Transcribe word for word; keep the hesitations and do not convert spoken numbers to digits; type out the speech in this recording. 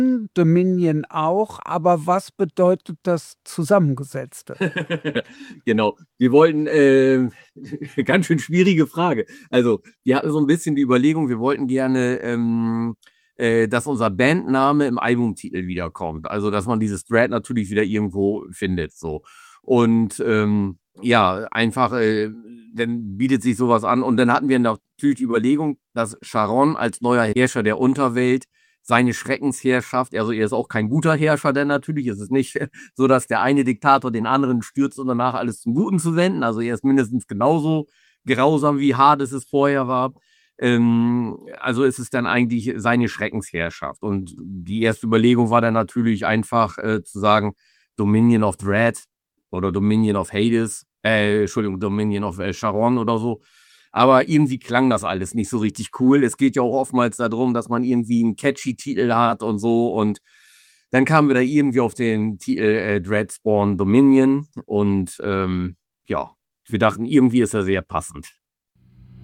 Dominion auch, aber was bedeutet das Zusammengesetzte? Genau. Wir wollten, äh, ganz schön schwierige Frage. Also, wir hatten so ein bisschen die Überlegung, wir wollten gerne, ähm, äh, dass unser Bandname im Albumtitel wiederkommt. Also, dass man dieses Dread natürlich wieder irgendwo findet, so. Und ähm, ja, einfach, äh, dann bietet sich sowas an. Und dann hatten wir natürlich die Überlegung, dass Charon als neuer Herrscher der Unterwelt seine Schreckensherrschaft, also er ist auch kein guter Herrscher, denn natürlich ist es nicht so, dass der eine Diktator den anderen stürzt und danach alles zum Guten zu wenden. Also er ist mindestens genauso grausam, wie Hades es vorher war. Ähm, also ist es dann eigentlich seine Schreckensherrschaft. Und die erste Überlegung war dann natürlich einfach äh, zu sagen, Dominion of Dread oder Dominion of Hades, äh, Entschuldigung, Dominion of äh, Charon oder so. Aber irgendwie klang das alles nicht so richtig cool. Es geht ja auch oftmals darum, dass man irgendwie einen catchy Titel hat und so. Und dann kamen wir da irgendwie auf den Titel äh, Dreadspawn Dominion. Und ähm, ja, wir dachten, irgendwie ist er sehr passend.